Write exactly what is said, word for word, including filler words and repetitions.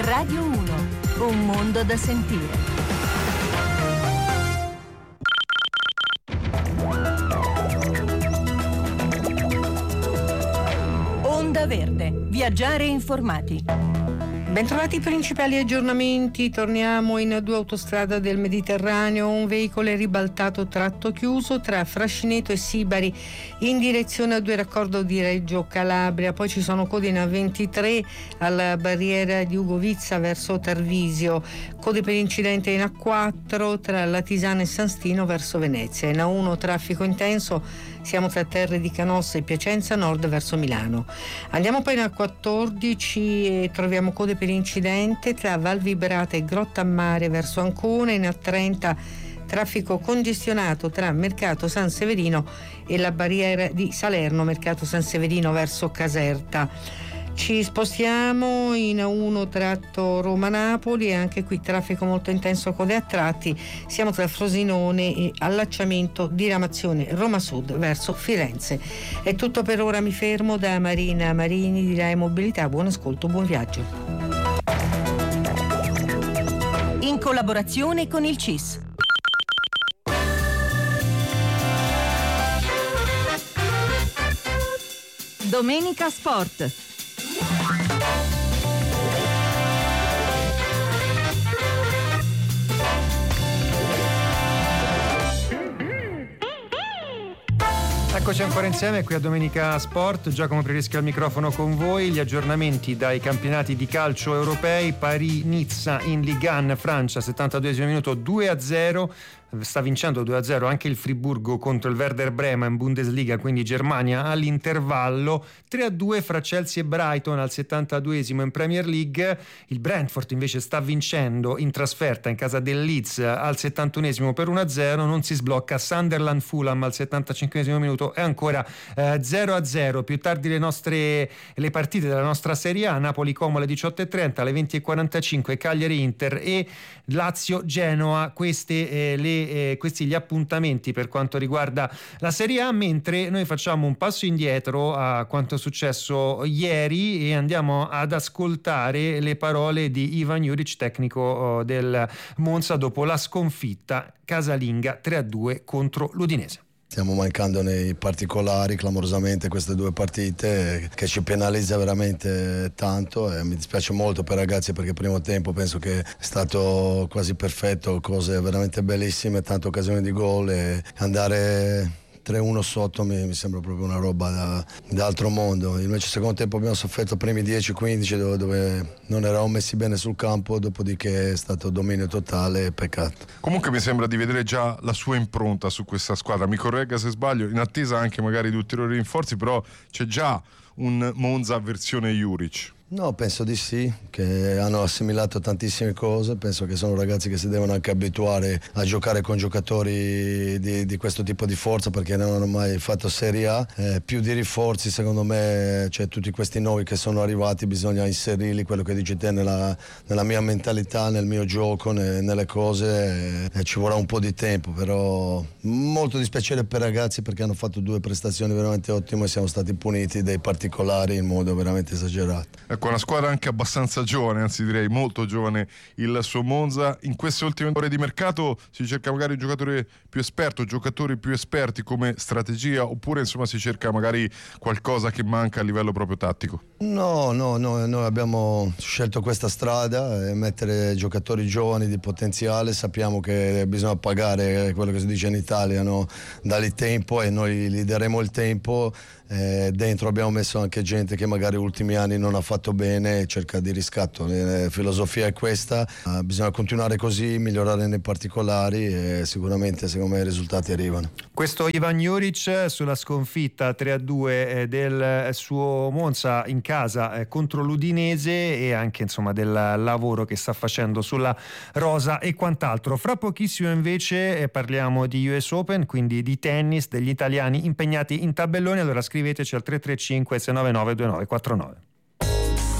Radio uno, un mondo da sentire. Onda Verde, viaggiare informati. Bentrovati i principali aggiornamenti, torniamo in due autostrade del Mediterraneo, un veicolo è ribaltato tratto chiuso tra Frascineto e Sibari in direzione a due raccordo di Reggio Calabria, poi ci sono code in A ventitré alla barriera di Ugovizza verso Tarvisio, code per incidente in A quattro tra Latisana e San Stino verso Venezia, in A uno traffico intenso, siamo tra Terre di Canossa e Piacenza nord verso Milano. Andiamo poi in A quattordici e troviamo code per incidente tra Val Vibrata e Grottammare verso Ancona, in A trenta traffico congestionato tra Mercato San Severino e la barriera di Salerno, Mercato San Severino verso Caserta. Ci spostiamo in A uno tratto Roma-Napoli e anche qui traffico molto intenso, code a tratti, siamo tra Frosinone e allacciamento diramazione Roma Sud verso Firenze. È tutto per ora, mi fermo da Marina Marini di Rai Mobilità, buon ascolto, buon viaggio. In collaborazione con il C I S. Domenica Sport. Eccoci ancora insieme qui a Domenica Sport. Giacomo Prereschi al microfono con voi. Gli aggiornamenti dai campionati di calcio europei. Parì-Nizza in Ligue uno, Francia, settantaduesimo minuto, due a zero. Sta vincendo due a zero anche il Friburgo contro il Werder Bremen in Bundesliga, quindi Germania all'intervallo. Tre a due fra Chelsea e Brighton al settantaduesimo in Premier League. Il Brentford invece sta vincendo in trasferta in casa del Leeds al settantunesimo per uno a zero. Non si sblocca Sunderland Fulham al settantacinquesimo minuto e ancora eh, zero a zero. Più tardi le nostre le partite della nostra Serie A: Napoli Como alle diciotto e trenta, alle venti e quarantacinque Cagliari Inter e Lazio Genoa. Queste eh, le Eh, questi gli appuntamenti per quanto riguarda la Serie A, mentre noi facciamo un passo indietro a quanto è successo ieri e andiamo ad ascoltare le parole di Ivan Juric, tecnico oh, del Monza, dopo la sconfitta casalinga tre a due contro l'Udinese. Stiamo mancando nei particolari clamorosamente queste due partite, che ci penalizza veramente tanto e mi dispiace molto per i ragazzi, perché il primo tempo penso che è stato quasi perfetto, cose veramente bellissime, tante occasioni di gol, e andare tre a uno sotto mi, mi sembra proprio una roba da, da altro mondo. Invece il secondo tempo abbiamo sofferto i primi dieci quindici dove, dove non eravamo messi bene sul campo, dopodiché è stato dominio totale, peccato. Comunque mi sembra di vedere già la sua impronta su questa squadra, mi corregga se sbaglio, in attesa anche magari di ulteriori rinforzi, però c'è già un Monza versione Juric. No, penso di sì, che hanno assimilato tantissime cose, penso che sono ragazzi che si devono anche abituare a giocare con giocatori di, di questo tipo di forza, perché non hanno mai fatto Serie A, eh, più di rinforzi secondo me, cioè tutti questi nuovi che sono arrivati bisogna inserirli, quello che dici te, nella, nella mia mentalità, nel mio gioco, ne, nelle cose, eh, ci vorrà un po' di tempo, però molto dispiacere per i ragazzi perché hanno fatto due prestazioni veramente ottime e siamo stati puniti dai particolari in modo veramente esagerato. Con una squadra anche abbastanza giovane, anzi direi molto giovane il suo Monza. In queste ultime ore di mercato si cerca magari un giocatore più esperto, giocatori più esperti come strategia, oppure insomma si cerca magari qualcosa che manca a livello proprio tattico? No, no, no, noi abbiamo scelto questa strada e mettere giocatori giovani di potenziale. Sappiamo che bisogna pagare quello che si dice in Italia, no? Dare tempo, e noi gli daremo il tempo. Eh, dentro abbiamo messo anche gente che magari ultimi anni non ha fatto bene e cerca di riscatto. La filosofia è questa, uh, bisogna continuare così, migliorare nei particolari e sicuramente secondo me i risultati arrivano. Questo Ivan Juric sulla sconfitta tre a due eh, del suo Monza in casa eh, contro l'Udinese, e anche insomma del lavoro che sta facendo sulla rosa e quant'altro. Fra pochissimo invece eh, parliamo di U S Open, quindi di tennis, degli italiani impegnati in tabellone. Allora scriveteci al tre tre cinque sei nove nove due nove quattro nove.